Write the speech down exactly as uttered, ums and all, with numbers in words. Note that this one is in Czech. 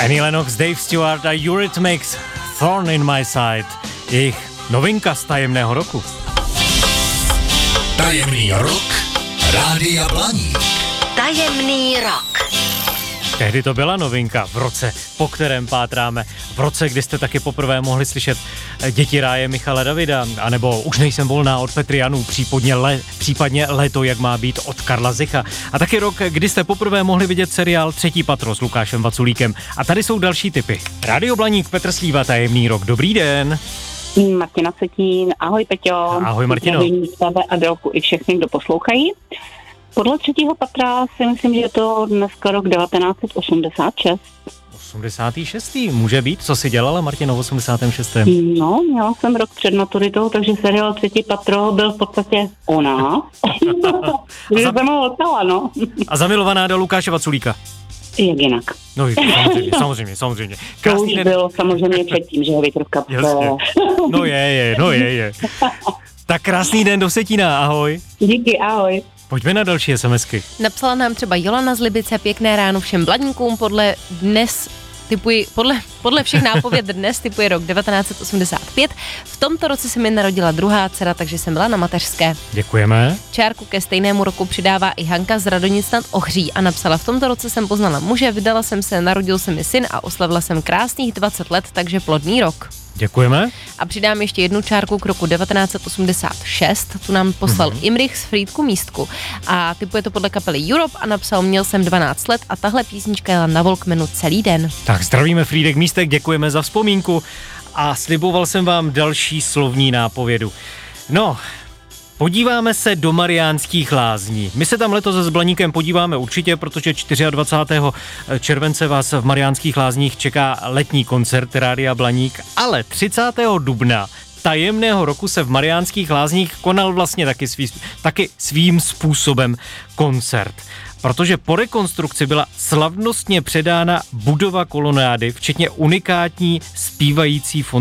Annie Lennox, Dave Stewart a Eurythmics, Thorn in My Side, jejich novinka z tajemného roku. Tajemný rok Rádia Blaník. Tajemný rok. Tehdy to byla novinka v roce, po kterém pátráme. V roce, kdy jste taky poprvé mohli slyšet Děti ráje Michala Davida, anebo Už nejsem volná od Petry Janu, případně, le, případně Léto, jak má být od Karla Zicha. A taky rok, kdy jste poprvé mohli vidět seriál Třetí patro s Lukášem Vaculíkem. A tady jsou další tipy. Rádio Blaník, Petr Slíva, Tajemný rok. Dobrý den. Martina Cetín, ahoj Peťo. Ahoj Martino. Zdravím tebe, Adelku i všechny, kdo poslouchají. Podle Třetího patra si myslím, že je to dneska rok devatenáct set osmdesát šest. osmdesátý šestý může být? Co jsi dělala, Martino, v osmdesátém šestém? No, měla jsem rok před maturitou, takže seriál Třetí patro byl v podstatě o nás. Takže za... jsem ho odtala, no. A zamilovaná do Lukáše Vaculíka? Jak jinak. No samozřejmě, samozřejmě, samozřejmě. Krásný to už den... bylo samozřejmě předtím, že je vítr v kapse. No je, je, no je, je. Tak krásný den do Vsetína, ahoj. Díky, ahoj. Pojďme na další SMSky. Napsala nám třeba Jolana z Libice, pěkné ráno všem Blaníkům, podle dnes typuji, podle, podle všech nápověd dnes typuje rok devatenáct set osmdesát pět. V tomto roce se mi narodila druhá dcera, takže jsem byla na mateřské. Děkujeme. Čárku ke stejnému roku přidává i Hanka z Radonic nad Ohří a napsala: v tomto roce jsem poznala muže, vydala jsem se, narodil se mi syn a oslavila jsem krásných dvacet let, takže plodný rok. Děkujeme. A přidám ještě jednu čárku k roku devatenáct set osmdesát šest, tu nám poslal mm-hmm. Imrich z Frýdku Místku. A typuje to podle kapely Europe a napsal: měl jsem dvanáct let a tahle písnička jela na Walkmanu celý den. Tak zdravíme Frýdek Místek, děkujeme za vzpomínku a sliboval jsem vám další slovní nápovědu. No, podíváme se do Mariánských Lázní. My se tam letos s Blaníkem podíváme určitě, protože dvacátého čtvrtého července vás v Mariánských Lázních čeká letní koncert Rádia Blaník, ale třicátého dubna tajemného roku se v Mariánských Lázních konal vlastně taky, svý, taky svým způsobem koncert. Protože po rekonstrukci byla slavnostně předána budova kolonády, včetně unikátní zpívající fontány.